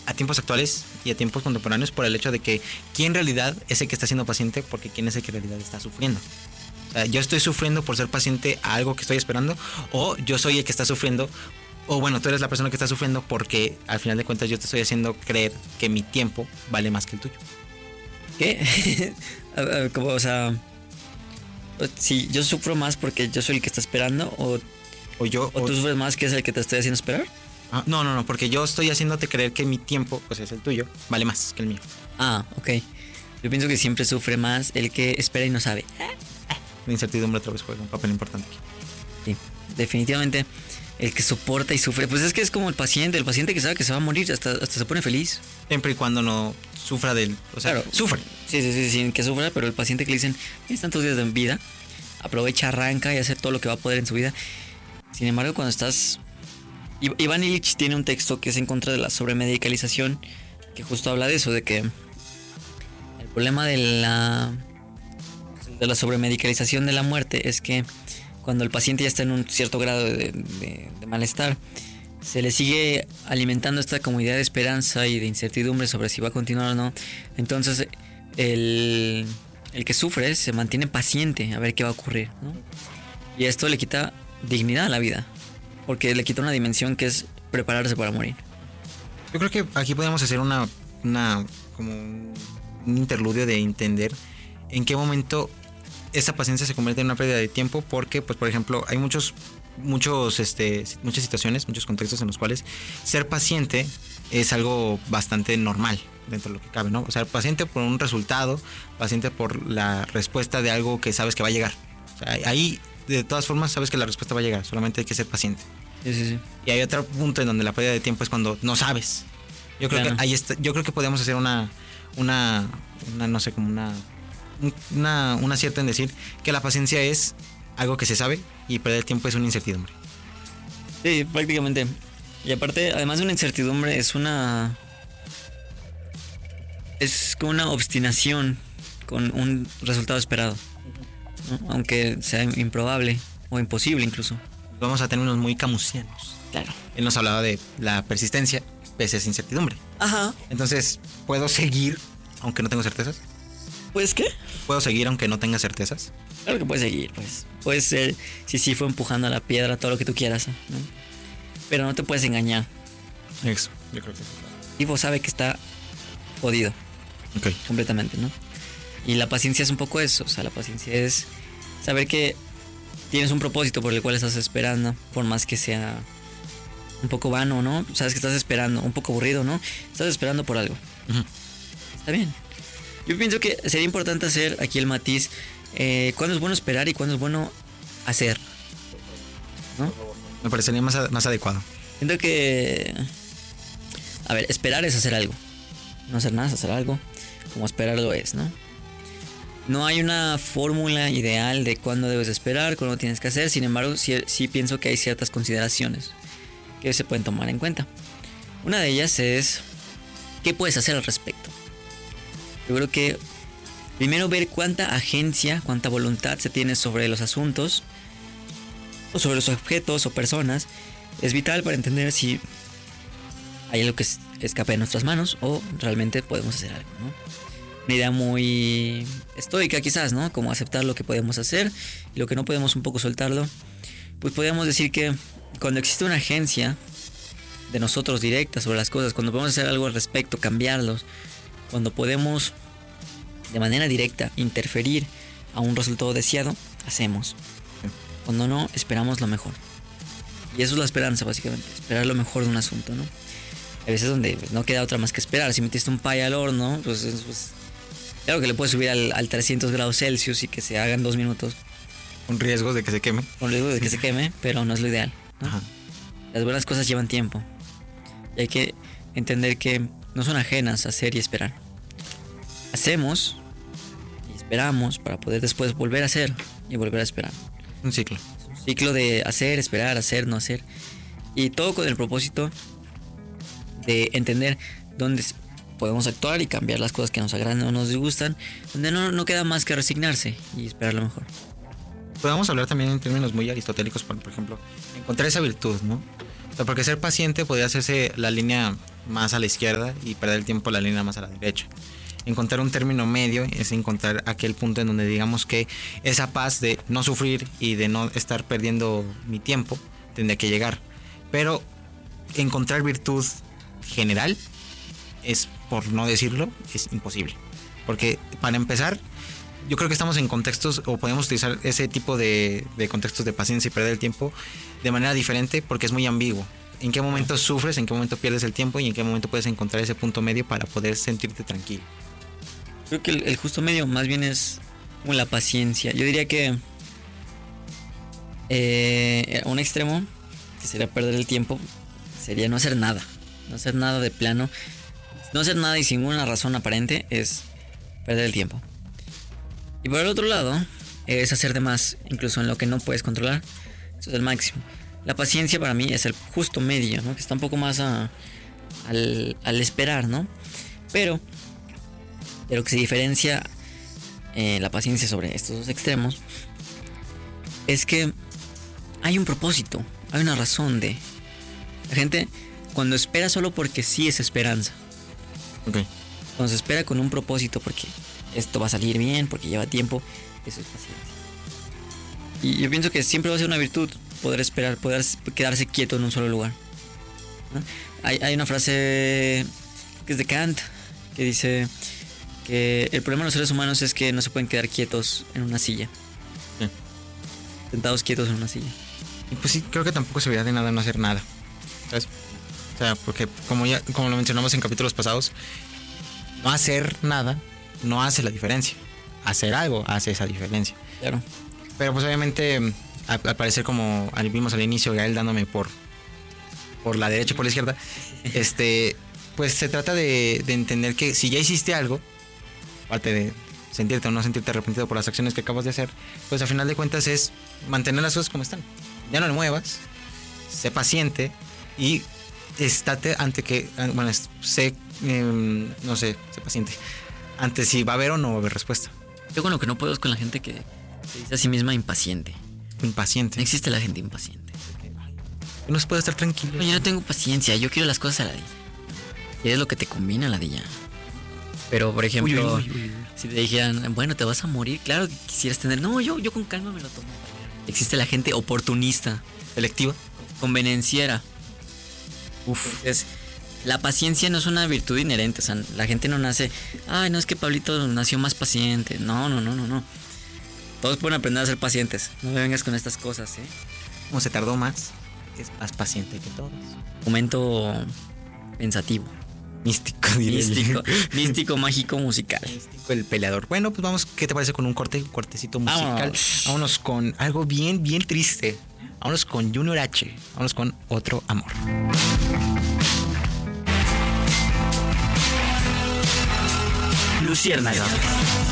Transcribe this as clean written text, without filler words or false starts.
a tiempos actuales y a tiempos contemporáneos por el hecho de que quién en realidad es el que está siendo paciente, porque quién es el que en realidad está sufriendo. O sea, yo estoy sufriendo por ser paciente a algo que estoy esperando, o yo soy el que está sufriendo, o bueno, tú eres la persona que está sufriendo porque al final de cuentas yo te estoy haciendo creer que mi tiempo vale más que el tuyo. ¿Qué? Como, o sea, si yo sufro más porque yo soy el que está esperando, o tú sufres más que es el que te estoy haciendo esperar. No, porque yo estoy haciéndote creer que mi tiempo, pues es el tuyo, vale más que el mío. Ok. Yo pienso que siempre sufre más el que espera y no sabe. La incertidumbre otra vez juega un papel importante aquí. Sí, definitivamente el que soporta y sufre, pues es que es como el paciente que sabe que se va a morir, hasta se pone feliz. Siempre y cuando no sufra del... O sea, claro, sufre. Sí, que sufra, pero el paciente que le dicen, tienes tantos días de vida, aprovecha, arranca y hace todo lo que va a poder en su vida. Sin embargo, cuando estás... Iván Illich tiene un texto que es en contra de la sobremedicalización, que justo habla de eso, de que el problema de la sobremedicalización de la muerte es que cuando el paciente ya está en un cierto grado de malestar, se le sigue alimentando esta como idea de esperanza y de incertidumbre sobre si va a continuar o no. Entonces el que sufre se mantiene paciente a ver qué va a ocurrir, ¿no? Y esto le quita dignidad a la vida, porque le quita una dimensión que es prepararse para morir. Yo creo que aquí podemos hacer una como un interludio de entender en qué momento esa paciencia se convierte en una pérdida de tiempo, porque pues por ejemplo hay muchas situaciones, muchos contextos en los cuales ser paciente es algo bastante normal dentro de lo que cabe, ¿no? O sea, paciente por un resultado, paciente por la respuesta de algo que sabes que va a llegar. O sea, ahí de todas formas sabes que la respuesta va a llegar, solamente hay que ser paciente. Sí. Y hay otro punto en donde la pérdida de tiempo es cuando no sabes. Yo creo que ahí está, yo creo que podemos hacer una no sé, como una cierta en decir que la paciencia es algo que se sabe y perder el tiempo es una incertidumbre. Sí, prácticamente. Y aparte, además de una incertidumbre, es como una obstinación con un resultado esperado, ¿no? Aunque sea improbable o imposible incluso. Vamos a términos muy camusianos. Claro. Él nos hablaba de la persistencia pese a esa incertidumbre. Ajá. Entonces, ¿puedo seguir aunque no tengo certezas? ¿Pues qué? ¿Puedo seguir aunque no tenga certezas? Claro que puedes seguir, pues. Puedes ser, sí, fue empujando a la piedra, todo lo que tú quieras, ¿no? Pero no te puedes engañar. Eso, yo creo que sí. El tipo sabe que está jodido. Ok. Completamente, ¿no? Y la paciencia es un poco eso. O sea, la paciencia es saber que tienes un propósito por el cual estás esperando, por más que sea un poco vano, ¿no? Sabes que estás esperando, un poco aburrido, ¿no? Estás esperando por algo. Uh-huh. Está bien. Yo pienso que sería importante hacer aquí el matiz. ¿Cuándo es bueno esperar y cuándo es bueno hacer? ¿No? Me parecería más adecuado. Siento que... A ver, esperar es hacer algo. No hacer nada es hacer algo. Como esperarlo es, ¿no? No hay una fórmula ideal de cuándo debes esperar, cuándo tienes que hacer. Sin embargo, sí pienso que hay ciertas consideraciones que se pueden tomar en cuenta. Una de ellas es ¿qué puedes hacer al respecto? Yo creo que primero ver cuánta agencia, cuánta voluntad se tiene sobre los asuntos o sobre los objetos o personas es vital para entender si hay algo que escape de nuestras manos o realmente podemos hacer algo, ¿no? Una idea muy estoica quizás, ¿no? Como aceptar lo que podemos hacer y lo que no podemos un poco soltarlo. Pues podríamos decir que cuando existe una agencia de nosotros directa sobre las cosas, cuando podemos hacer algo al respecto, cambiarlos, cuando podemos de manera directa interferir a un resultado deseado, hacemos. Cuando no, esperamos lo mejor. Y eso es la esperanza, básicamente, esperar lo mejor de un asunto, ¿no? Hay veces donde no queda otra más que esperar. Si metiste un pay al horno, pues claro que le puedes subir al 300 grados Celsius y que se haga en 2 minutos. Con riesgos de que se queme. Con riesgos de que se queme, pero no es lo ideal, ¿no? Ajá. Las buenas cosas llevan tiempo. Y hay que entender que no son ajenas a hacer y esperar. Hacemos y esperamos para poder después volver a hacer y volver a esperar. Un ciclo. Un ciclo de hacer, esperar, hacer, no hacer. Y todo con el propósito de entender dónde podemos actuar y cambiar las cosas que nos agradan o nos disgustan, donde no queda más que resignarse y esperar lo mejor. Podemos hablar también en términos muy aristotélicos, por ejemplo, encontrar esa virtud, ¿no? sea, porque ser paciente podría hacerse la línea más a la izquierda y perder el tiempo la línea más a la derecha. Encontrar un término medio es encontrar aquel punto en donde digamos que esa paz de no sufrir y de no estar perdiendo mi tiempo tendría que llegar. Pero encontrar virtud general es, por no decirlo, es imposible. Porque para empezar, yo creo que estamos en contextos, o podemos utilizar ese tipo de contextos de paciencia y perder el tiempo de manera diferente, porque es muy ambiguo. ¿En qué momento sufres? ¿En qué momento pierdes el tiempo? ¿Y en qué momento puedes encontrar ese punto medio para poder sentirte tranquilo? Creo que el justo medio más bien es como la paciencia. Yo diría que un extremo, que sería perder el tiempo, sería no hacer nada. No hacer nada de plano. No hacer nada y sin ninguna razón aparente es perder el tiempo. Y por el otro lado, es hacer de más, incluso en lo que no puedes controlar. Eso es el máximo. La paciencia para mí es el justo medio, ¿no? Que está un poco más al esperar, ¿no? Pero de lo que se diferencia la paciencia sobre estos dos extremos es que hay un propósito, hay una razón de... La gente cuando espera solo porque sí es esperanza. Okay. Cuando se espera con un propósito porque esto va a salir bien, porque lleva tiempo, eso es paciencia. Y yo pienso que siempre va a ser una virtud poder esperar, poder quedarse quieto en un solo lugar, ¿no? Hay una frase que es de Kant que dice que el problema de los seres humanos es que no se pueden quedar quietos en una silla. Sí. Sentados quietos en una silla. Y pues sí, creo que tampoco se vería de nada no hacer nada, ¿sabes? O sea, porque como lo mencionamos en capítulos pasados, no hacer nada no hace la diferencia. Hacer algo hace esa diferencia. Claro. Pero pues obviamente, al parecer, como vimos al inicio, Gael dándome por la derecha y por la izquierda, pues se trata de entender que si ya hiciste algo, aparte de sentirte o no sentirte arrepentido por las acciones que acabas de hacer, pues al final de cuentas es mantener las cosas como están. Ya no le muevas, sé paciente y estate ante que, bueno, sé paciente ante si va a haber o no va a haber respuesta. Yo con lo que no puedo es con la gente que se dice a sí misma impaciente. Impaciente. No existe la gente impaciente. No se puede estar tranquilo. No, yo no tengo paciencia, yo quiero las cosas a la día. Y es lo que te combina la día. Pero, por ejemplo, uy. Si te dijeran, bueno, te vas a morir, claro que quisieras tener... No, yo con calma me lo tomo. Existe la gente oportunista, selectiva, convenenciera. Entonces, la paciencia no es una virtud inherente. O sea, la gente no nace... Ay, no, es que Pablito nació más paciente. No. Todos pueden aprender a ser pacientes. No me vengas con estas cosas, ¿eh? Como se tardó más, es más paciente que todos. Momento pensativo. Místico, mágico, musical. Místico, el peleador. Bueno, pues vamos, ¿qué te parece con un cortecito musical? Vámonos con algo bien triste. Vámonos con Junior H. Vámonos con Otro Amor. Luciérnagas.